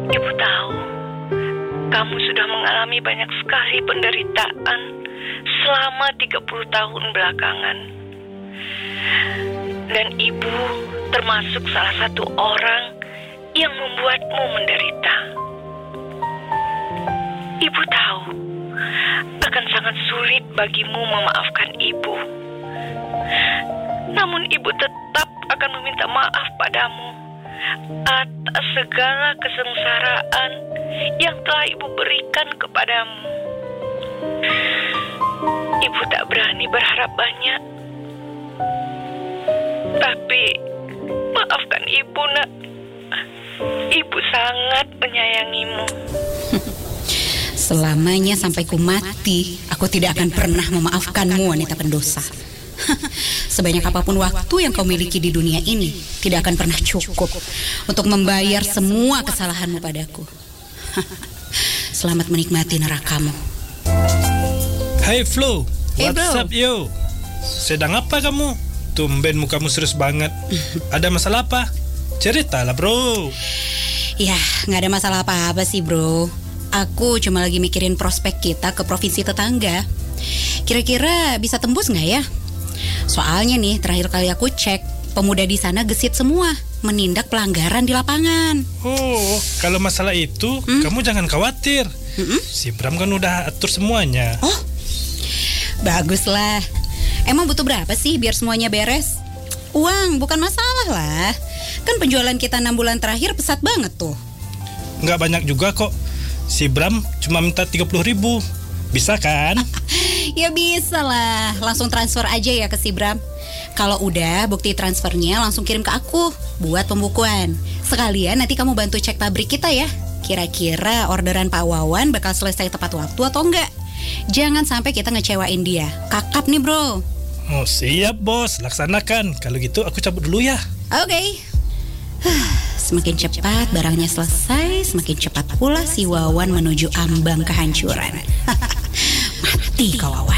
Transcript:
Ibu tahu, kamu sudah mengalami banyak sekali penderitaan selama 30 tahun belakangan. Dan ibu termasuk salah satu orang yang membuatmu menderita. Ibu tahu, akan sangat sulit bagimu memaafkan ibu. Namun ibu tetap akan meminta maaf padamu atas segala kesengsaraan yang telah ibu berikan kepadamu. Ibu tak berani berharap banyak. Tapi maafkan ibu, nak. Ibu sangat menyayangimu. Selamanya sampai ku mati, aku tidak akan pernah memaafkanmu, wanita pendosa. Sebanyak apapun waktu yang kau miliki di dunia ini, tidak akan pernah cukup untuk membayar semua kesalahanmu padaku. Selamat menikmati nerakamu. Hai Flo, Hey, what's bro. up yo? Sedang apa kamu? Tumben mukamu serius banget. Ada masalah apa? Ceritalah bro. Ya, nggak ada masalah apa-apa sih bro. Aku cuma lagi mikirin prospek kita ke provinsi tetangga. Kira-kira bisa tembus nggak ya? Soalnya nih, terakhir kali aku cek, pemuda di sana gesit semua, menindak pelanggaran di lapangan. Oh, kalau masalah itu kamu jangan khawatir. Si Bram kan udah atur semuanya. Oh, baguslah. Emang butuh berapa sih biar semuanya beres? Uang bukan masalah lah. Kan penjualan kita 6 bulan terakhir pesat banget tuh. Nggak banyak juga kok. Si Bram cuma minta 30.000. Bisa kan? Ya bisa lah, langsung transfer aja ya ke si Bram. Kalau udah bukti transfernya langsung kirim ke aku buat pembukuan. Sekalian nanti kamu bantu cek pabrik kita ya. Kira-kira orderan Pak Wawan bakal selesai tepat waktu atau enggak. Jangan sampai kita ngecewain dia. Kakap nih bro. Oh siap bos, laksanakan. Kalau gitu aku cabut dulu ya. Oke. Semakin cepat barangnya selesai, semakin cepat pula si Wawan menuju ambang kehancuran. Mati kau Wawan.